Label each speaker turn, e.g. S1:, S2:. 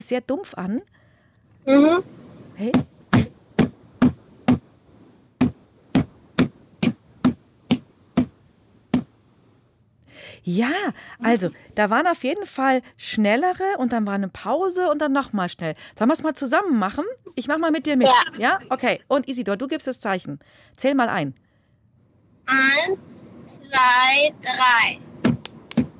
S1: sehr dumpf an.
S2: Mhm.
S1: Hey. Ja, also da waren auf jeden Fall schnellere und dann war eine Pause und dann nochmal schnell. Sollen wir es mal zusammen machen? Ich mache mal mit dir mit.
S2: Ja.
S1: Ja? Okay. Und Isidor, du gibst das Zeichen. Zähl mal ein.
S2: 1, 2, 3.